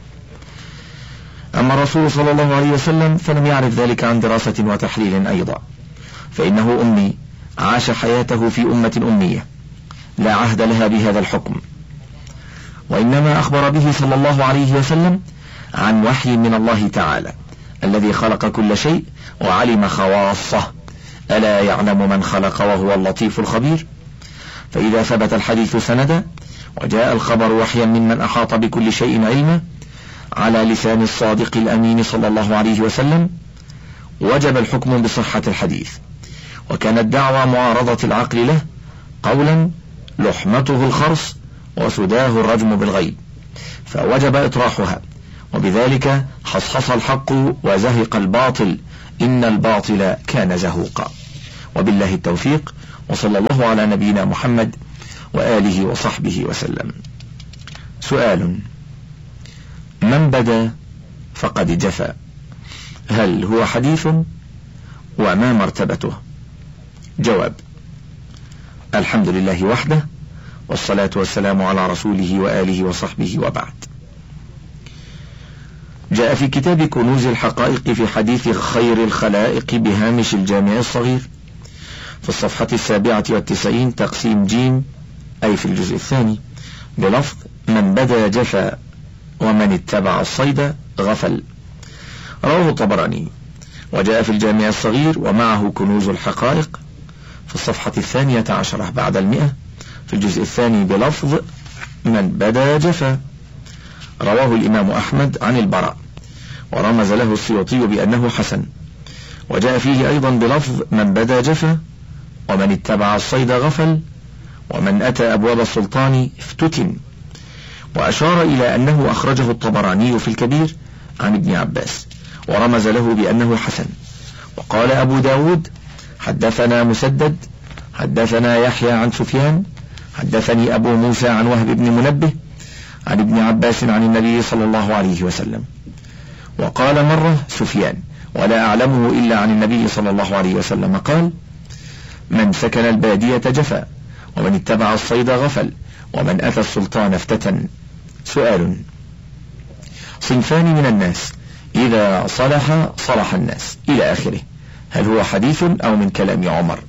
أما الرسول صلى الله عليه وسلم فلم يعرف ذلك عن دراسة وتحليل أيضا، فإنه أمي عاش حياته في أمة أمية لا عهد لها بهذا الحكم، وإنما أخبر به صلى الله عليه وسلم عن وحي من الله تعالى الذي خلق كل شيء وعلم خواصه، ألا يعلم من خلق وهو اللطيف الخبير. فإذا ثبت الحديث سندا وجاء الخبر وحيا ممن أحاط بكل شيء علما على لسان الصادق الأمين صلى الله عليه وسلم، وجب الحكم بصحة الحديث، وكانت دعوى معارضة العقل له قولا لحمته الخرص وسداه الرجم بالغيب، فوجب إطراحها، وبذلك حصحص الحق وزهق الباطل، إن الباطل كان زهوقا. وبالله التوفيق، وصلى الله على نبينا محمد وآله وصحبه وسلم. سؤال: من بدا فقد جفا، هل هو حديث؟ وما مرتبته؟ جواب: الحمد لله وحده، والصلاة والسلام على رسوله وآله وصحبه، وبعد. جاء في كتاب كنوز الحقائق في حديث خير الخلائق بهامش الجامع الصغير في الصفحة السابعة والتسعين تقسيم جيم، أي في الجزء الثاني، بلفظ: من بدا جفا ومن اتبع الصيد غفل. رواه الطبراني. وجاء في الجامع الصغير ومعه كنوز الحقائق في الصفحة الثانية عشرة بعد المئة في الجزء الثاني بلفظ: من بدا جفا. رواه الإمام أحمد عن البراء، ورمز له السيوطي بأنه حسن. وجاء فيه أيضا بلفظ: من بدا جفا ومن اتبع الصيد غفل ومن أتى أبواب السلطان افتتن. وأشار إلى أنه أخرجه الطبراني في الكبير عن ابن عباس، ورمز له بأنه حسن. وقال أبو داود: حدثنا مسدد حدثنا يحيى عن سفيان حدثني أبو موسى عن وهب بن منبه عن ابن عباس عن النبي صلى الله عليه وسلم. وقال مرة سفيان، ولا أعلمه إلا عن النبي صلى الله عليه وسلم، قال: من سكن البادية جفا ومن اتبع الصيد غفل ومن أتى السلطان افتتن. سؤال: صنفان من الناس إذا صلح صلح الناس، إلى آخره، هل هو حديث أو من كلام عمر؟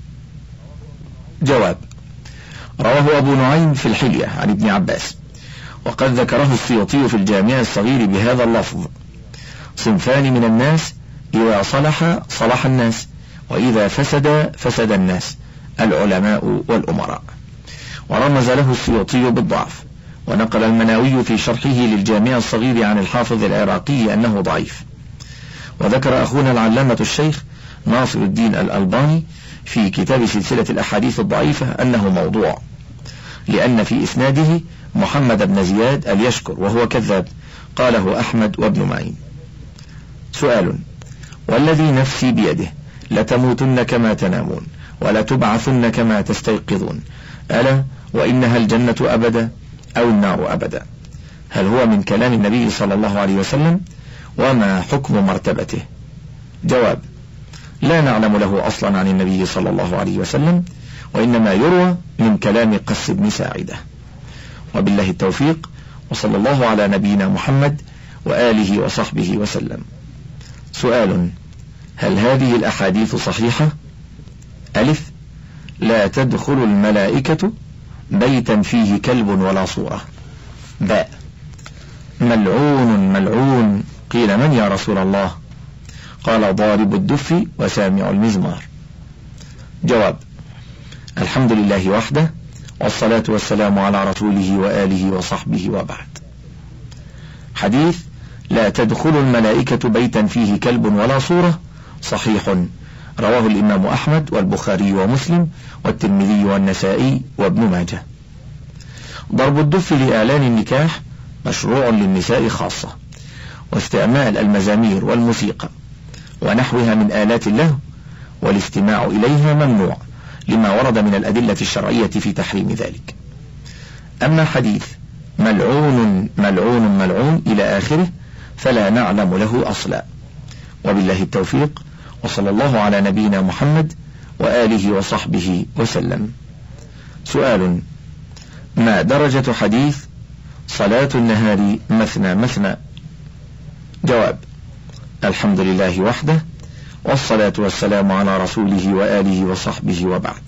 جواب: رواه أبو نعيم في الحلية عن ابن عباس، وقد ذكره السيوطي في الجامع الصغير بهذا اللفظ: صنفان من الناس إذا صلح صلح الناس وإذا فسد فسد الناس، العلماء والأمراء. ورمز له السيوطي بالضعف، ونقل المناوي في شرحه للجامع الصغير عن الحافظ العراقي أنه ضعيف. وذكر أخونا العلامة الشيخ ناصر الدين الألباني في كتاب سلسلة الأحاديث الضعيفة أنه موضوع، لأن في إسناده محمد بن زياد اليشكر وهو كذاب، قاله أحمد وابن معين. سؤال: والذي نفسي بيده لتموتن كما تنامون ولتبعثن كما تستيقظون، ألا وإنها الجنة أبدا أو النار أبدا، هل هو من كلام النبي صلى الله عليه وسلم؟ وما حكم مرتبته؟ جواب: لا نعلم له أصلا عن النبي صلى الله عليه وسلم، وإنما يروى من كلام قس بن ساعدة. وبالله التوفيق، وصلى الله على نبينا محمد وآله وصحبه وسلم. سؤال: هل هذه الأحاديث صحيحة؟ ألف: لا تدخل الملائكة بيتا فيه كلب ولا صورة. باء: ملعون ملعون، قيل من يا رسول الله؟ قال: ضارب الدف وسامع المزمار. جواب: الحمد لله وحده، والصلاة والسلام على رسوله وآله وصحبه، وبعد. حديث لا تدخل الملائكة بيتا فيه كلب ولا صورة صحيح، رواه الإمام أحمد والبخاري ومسلم والترمذي والنسائي وابن ماجه. ضرب الدف لإعلان النكاح مشروع للنساء خاصة، واستعمال المزامير والموسيقى ونحوها من آلات اللهو والاستماع إليها ممنوع، لما ورد من الأدلة الشرعية في تحريم ذلك. أما حديث ملعون ملعون ملعون إلى آخره فلا نعلم له أصلا. وبالله التوفيق، وصلى الله على نبينا محمد وآله وصحبه وسلم. سؤال: ما درجة حديث صلاة النهار مثنى مثنى؟ جواب: الحمد لله وحده، والصلاة والسلام على رسوله وآله وصحبه، وبعد.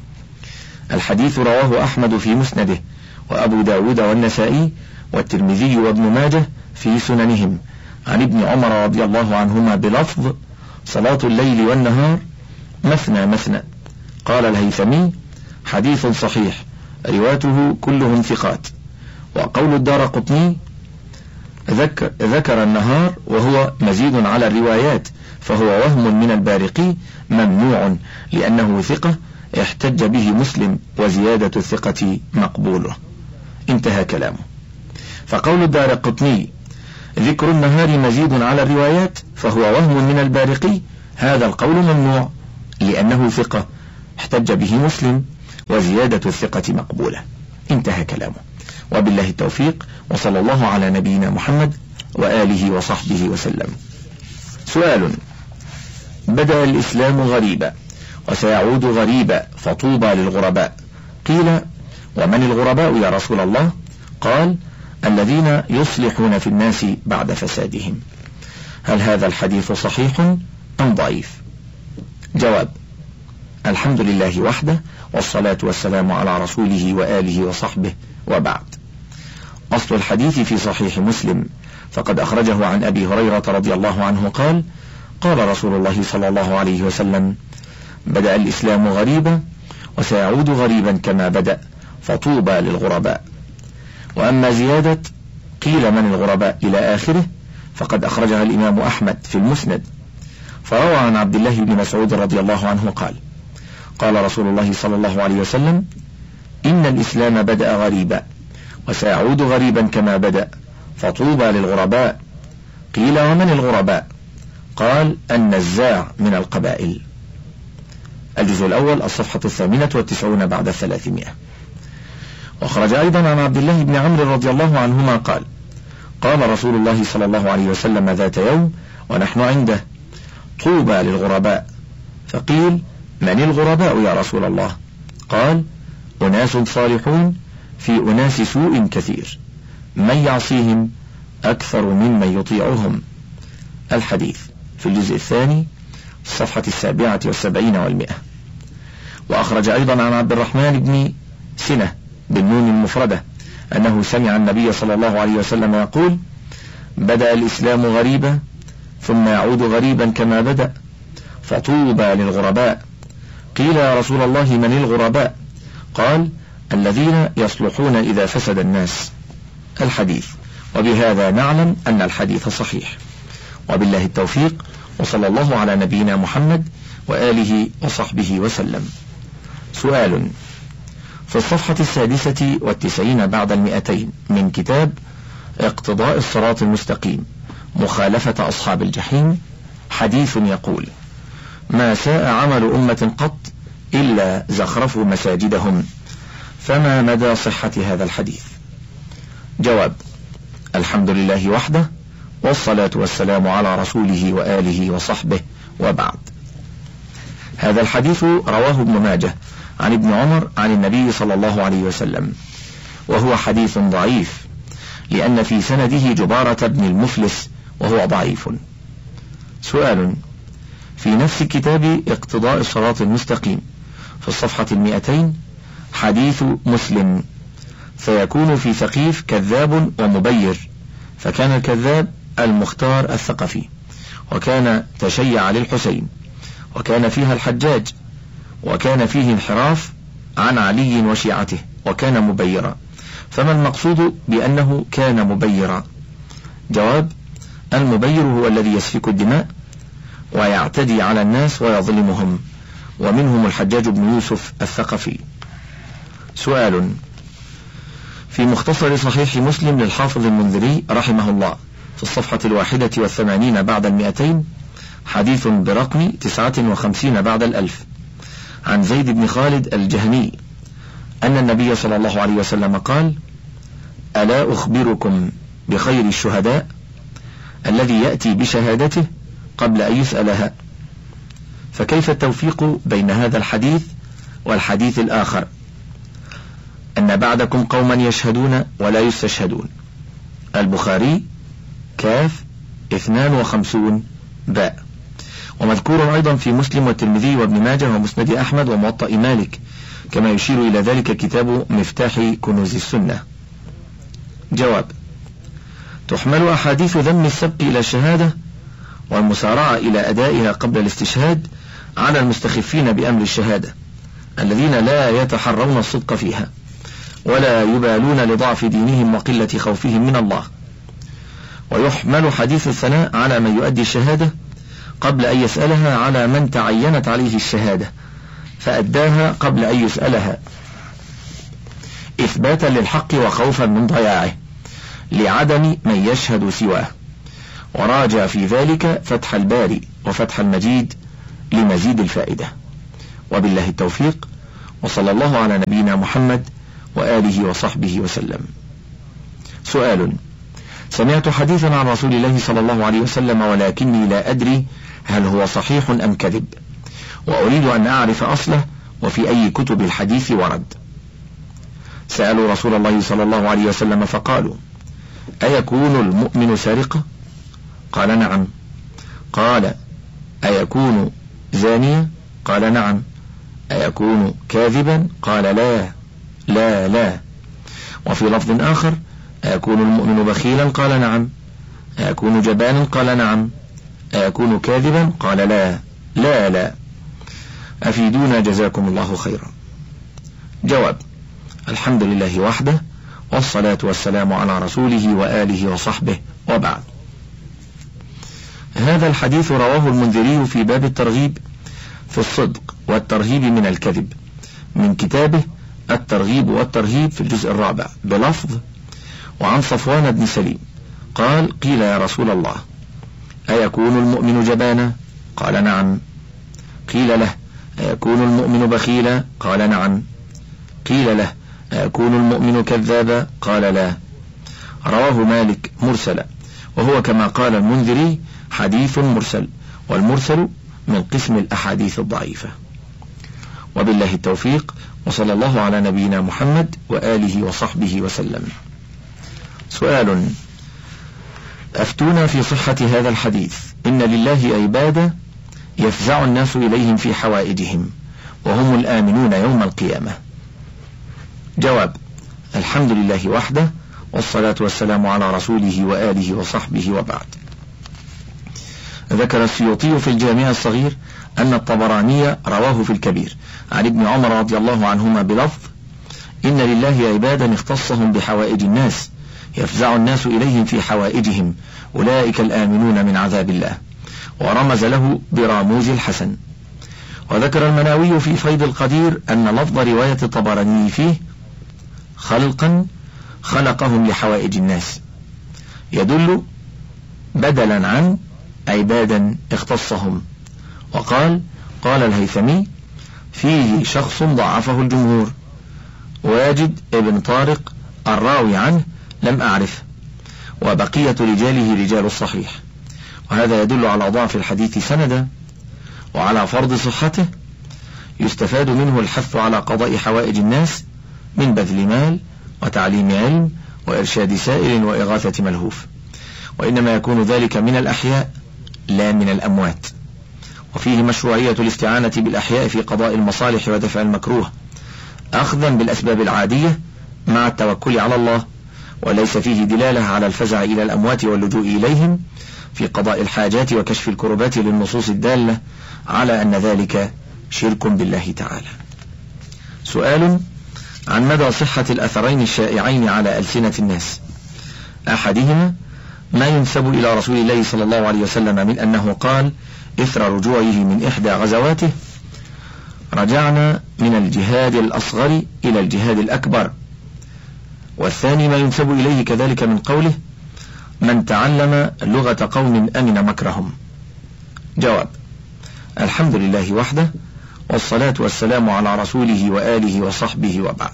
الحديث رواه أحمد في مسنده، وأبو داود والنسائي والترمذي وابن ماجه في سننهم، عن ابن عمر رضي الله عنهما بلفظ: صلاة الليل والنهار مثنى مثنى. قال الهيثمي: حديث صحيح، رواته كلهم ثقات. وقول الدارقطني: ذكر, ذكر النهار وهو مزيد على الروايات، فهو وهم من البارقي ممنوع، لأنه ثقة احتج به مسلم، وزيادة الثقة مقبولة. انتهى كلامه. فقول الدارقطني ذكر النهار مزيد على الروايات فهو وهم من البارقي، هذا القول ممنوع، لأنه ثقة احتج به مسلم، وزيادة الثقة مقبولة. انتهى كلامه، وبالله التوفيق، وصلى الله على نبينا محمد وآله وصحبه وسلم. سؤال: بدأ الإسلام غريبا وسيعود غريبا فطوبى للغرباء. قيل: ومن الغرباء يا رسول الله؟ قال: الذين يصلحون في الناس بعد فسادهم. هل هذا الحديث صحيح أم ضعيف؟ جواب: الحمد لله وحده، والصلاة والسلام على رسوله وآله وصحبه، وبعد. أصل الحديث في صحيح مسلم، فقد أخرجه عن أبي هريرة رضي الله عنه قال: قال رسول الله صلى الله عليه وسلم: بدأ الإسلام غريبا وسيعود غريبا كما بدأ فطوبى للغرباء. وأما زيادة قيل من الغرباء إلى آخره فقد أخرجها الإمام أحمد في المسند، فروى عن عبد الله بن مسعود رضي الله عنه قال: قال رسول الله صلى الله عليه وسلم: إن الإسلام بدأ غريبا وسيعود غريبا كما بدأ فطوبى للغرباء. قيل: ومن الغرباء؟ قال: النزاع من القبائل. الجزء الأول الصفحة الثامنة والتسعون بعد الثلاثمائة. وخرج أيضا عن عبد الله بن عمرو رضي الله عنهما قال: قال رسول الله صلى الله عليه وسلم ذات يوم ونحن عنده: طوبى للغرباء. فقيل: من الغرباء يا رسول الله؟ قال: أناس صالحون في أناس سوء كثير، من يعصيهم أكثر ممن يطيعهم. الحديث في الجزء الثاني الصفحة السابعة والسبعين والمئة. وأخرج أيضا عن عبد الرحمن بن سنة بالنون المفردة أنه سمع النبي صلى الله عليه وسلم يقول: بدأ الإسلام غريبا ثم يعود غريبا كما بدأ فطوبى للغرباء. قيل: يا رسول الله من الغرباء؟ قال: الذين يصلحون إذا فسد الناس. الحديث. وبهذا نعلم أن الحديث صحيح، وبالله التوفيق، وصلى الله على نبينا محمد وآله وصحبه وسلم. سؤال: في الصفحة السادسة والتسعين بعد المئتين من كتاب اقتضاء الصراط المستقيم مخالفة أصحاب الجحيم حديث يقول: ما ساء عمل أمة قط إلا زخرفوا مساجدهم، فما مدى صحة هذا الحديث؟ جواب: الحمد لله وحده، والصلاة والسلام على رسوله وآله وصحبه، وبعد. هذا الحديث رواه ابن ماجه عن ابن عمر عن النبي صلى الله عليه وسلم، وهو حديث ضعيف لأن في سنده جبارة بن المفلس وهو ضعيف. سؤال: في نفس كتاب اقتضاء الصراط المستقيم في الصفحة المئتين حديث مسلم، فيكون في ثقيف كذاب ومبير، فكان الكذاب المختار الثقفي، وكان تشيع للحسين، وكان فيها الحجاج، وكان فيه انحراف عن علي وشيعته، وكان مبيرا. فما المقصود بأنه كان مبيرا؟ جواب: المبير هو الذي يسفك الدماء ويعتدي على الناس ويظلمهم، ومنهم الحجاج بن يوسف الثقفي. سؤال: في مختصر صحيح مسلم للحافظ المنذري رحمه الله في الصفحة الواحدة والثمانين بعد المئتين حديث برقم تسعة وخمسين بعد الألف عن زيد بن خالد الجهني أن النبي صلى الله عليه وسلم قال: ألا أخبركم بخير الشهداء الذي يأتي بشهادته قبل أن يسألها؟ فكيف التوفيق بين هذا الحديث والحديث الآخر أن بعدكم قوما يشهدون ولا يستشهدون؟ البخاري كاف اثنان وخمسون باء. ومذكور أيضا في مسلم والترمذي وابن ماجه ومسند أحمد وموطأ مالك، كما يشير إلى ذلك كتاب مفتاح كنوز السنة. جواب: تحمل أحاديث ذم السبق إلى الشهادة والمسارعة إلى أدائها قبل الاستشهاد على المستخفين بأمر الشهادة الذين لا يتحرون الصدق فيها ولا يبالون لضعف دينهم وقلة خوفهم من الله. ويحمل حديث الثناء على من يؤدي الشهادة قبل أن يسألها على من تعينت عليه الشهادة فأداها قبل أن يسألها، إثباتا للحق وخوفا من ضياعه لعدم من يشهد سواه. وراجع في ذلك فتح الباري وفتح المجيد لمزيد الفائدة. وبالله التوفيق، وصلى الله على نبينا محمد وآله وصحبه وسلم. سؤال: سمعت حديثا عن رسول الله صلى الله عليه وسلم ولكني لا أدري هل هو صحيح أم كذب، وأريد أن أعرف أصله وفي أي كتب الحديث ورد. سألوا رسول الله صلى الله عليه وسلم فقالوا: أيكون المؤمن سارقا؟ قال: نعم. قال: أيكون زانيا؟ قال: نعم. أيكون كاذبا؟ قال: لا لا لا. وفي لفظ آخر: أيكون المؤمن بخيلا؟ قال: نعم. أيكون جبانا؟ قال: نعم. أيكون كاذبا؟ قال: لا لا لا. أفيدونا جزاكم الله خيرا. جواب: الحمد لله وحده، والصلاة والسلام على رسوله وآله وصحبه، وبعد. هذا الحديث رواه المنذري في باب الترغيب في الصدق والترهيب من الكذب من كتابه الترغيب والترهيب في الجزء الرابع بلفظ: وعن صفوان بن سليم قال: قيل يا رسول الله أيكون المؤمن جبانا؟ قال: نعم. قيل له: أيكون المؤمن بخيلا؟ قال: نعم. قيل له: أيكون المؤمن كذابا؟ قال: لا. رواه مالك مرسلا، وهو كما قال المنذري حديث مرسل، والمرسل من قسم الأحاديث الضعيفة. وبالله التوفيق، وصلى الله على نبينا محمد وآله وصحبه وسلم. سؤال: أفتونا في صحة هذا الحديث: إن لله عبادا يفزع الناس إليهم في حوائجهم وهم الآمنون يوم القيامة. جواب: الحمد لله وحده، والصلاة والسلام على رسوله وآله وصحبه، وبعد. ذكر السيوطي في الجامع الصغير أن الطبراني رواه في الكبير عن ابن عمر رضي الله عنهما بلفظ: إن لله عبادا اختصهم بحوائج الناس يفزع الناس إليهم في حوائجهم أولئك الآمنون من عذاب الله، ورمز له براموز الحسن. وذكر المناوي في فيض القدير أن لفظ رواية الطبراني فيه خلقا خلقهم لحوائج الناس يدل بدلا عن عبادا اختصهم. وقال قال الهيثمي: فيه شخص ضعفه الجمهور، واجد ابن طارق الراوي عنه لم أعرف، وبقية رجاله رجال الصحيح، وهذا يدل على ضعف الحديث سندا وعلى فرض صحته. يستفاد منه الحث على قضاء حوائج الناس من بذل مال وتعليم علم وإرشاد سائل وإغاثة ملهوف، وإنما يكون ذلك من الأحياء لا من الأموات. وفيه مشروعية الاستعانة بالأحياء في قضاء المصالح ودفع المكروه، أخذا بالأسباب العادية مع التوكل على الله، وليس فيه دلالة على الفزع إلى الأموات واللجوء إليهم في قضاء الحاجات وكشف الكربات للنصوص الدالة على أن ذلك شرك بالله تعالى. سؤال: عن مدى صحة الأثرين الشائعين على ألسنة الناس. أحدهما ما ينسب إلى رسول الله صلى الله عليه وسلم من أنه قال إثر رجوعه من إحدى غزواته: رجعنا من الجهاد الأصغر إلى الجهاد الأكبر. والثاني ما ينسب إليه كذلك من قوله: من تعلم لغة قوم أمن مكرهم. جواب: الحمد لله وحده، والصلاة والسلام على رسوله وآله وصحبه، وبعد.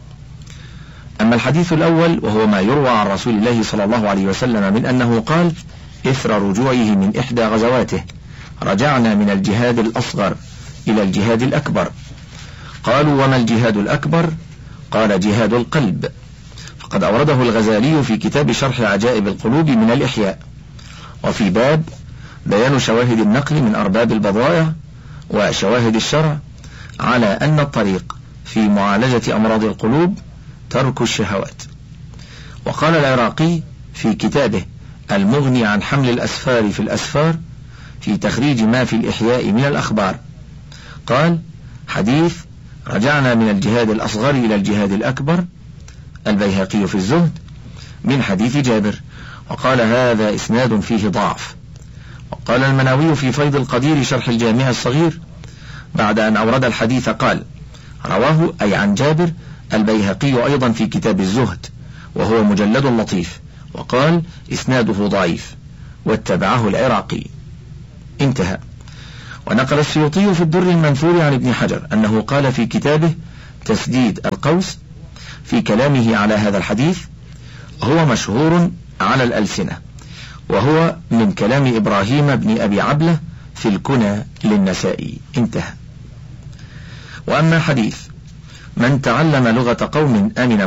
أما الحديث الأول وهو ما يروى عن رسول الله صلى الله عليه وسلم من أنه قال إثر رجوعه من إحدى غزواته: رجعنا من الجهاد الأصغر إلى الجهاد الأكبر. قالوا: وما الجهاد الأكبر؟ قال: جهاد القلب. فقد أورده الغزالي في كتاب شرح عجائب القلوب من الإحياء، وفي باب بيان شواهد النقل من أرباب البضائع وشواهد الشرع على أن الطريق في معالجة أمراض القلوب ترك الشهوات. وقال العراقي في كتابه المغني عن حمل الأسفار في الأسفار في تخريج ما في الإحياء من الأخبار، قال: حديث رجعنا من الجهاد الأصغر إلى الجهاد الأكبر، البيهقي في الزهد، من حديث جابر، وقال: هذا إسناد فيه ضعف. وقال المناوي في فيض القدير شرح الجامع الصغير بعد أن أورد الحديث قال: رواه أي عن جابر البيهقي أيضا في كتاب الزهد، وهو مجلد لطيف، وقال: إسناده ضعيف، واتبعه العراقي. انتهى. ونقل السيوطي في الدر المنثور عن ابن حجر أنه قال في كتابه تسديد القوس في كلامه على هذا الحديث: هو مشهور على الألسنة، وهو من كلام إبراهيم بن أبي عبلة في الكنى للنسائي. انتهى. وأما حديث من تعلم لغة قوم آمن